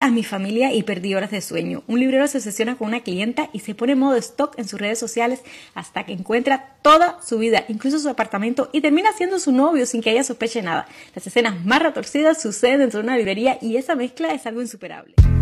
a mi familia y perdí horas de sueño. Un librero se obsesiona con una clienta y se pone en modo stock en sus redes sociales hasta que encuentra toda su vida, incluso su apartamento, y termina siendo su novio sin que ella sospeche nada. Las escenas más retorcidas suceden dentro de una librería y esa mezcla es algo insuperable.